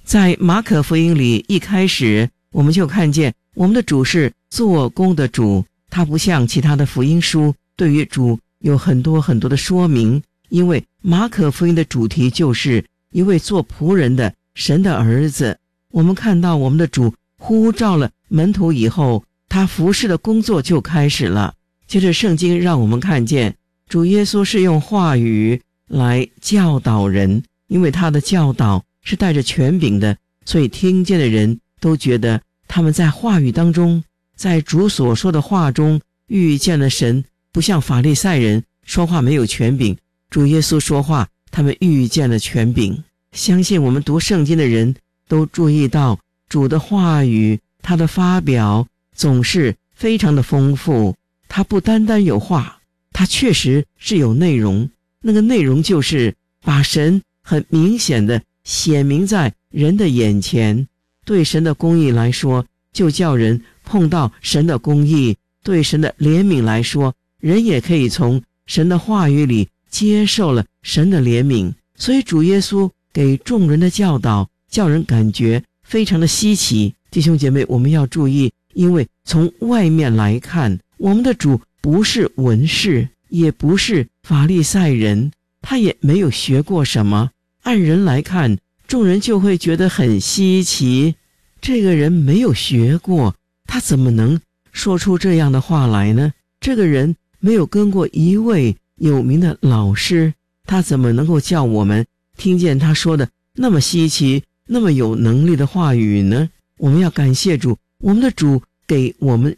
在马可福音里一开始我们就看见我们的主是做工的主，他不像其他的福音书对于主有很多很多的说明，因为马可福音的主题就是一位做仆人的神的儿子。我们看到我们的主呼召了门徒以后，他服侍的工作就开始了。接着圣经让我们看见主耶稣是用话语来教导人，因为他的教导是带着权柄的，所以听见的人都觉得他们在话语当中，在主所说的话中遇见了神，不像法利赛人说话没有权柄，主耶稣说话他们遇见了权柄。相信我们读圣经的人都注意到主的话语，他的发表总是非常的丰富，他不单单有话，他确实是有内容，那个内容就是把神很明显的显明在人的眼前。对神的公义来说，就叫人碰到神的公义；对神的怜悯来说，人也可以从神的话语里接受了神的怜悯。所以主耶稣给众人的教导叫人感觉非常的稀奇。弟兄姐妹，我们要注意，因为从外面来看，我们的主不是文士，也不是法利赛人，他也没有学过什么。按人来看，众人就会觉得很稀奇，这个人没有学过，他怎么能说出这样的话来呢？这个人没有跟过一位有名的老师，他怎么能够叫我们听见他说的那么稀奇，那么有能力的话语呢？我们要感谢主，我们的主给我们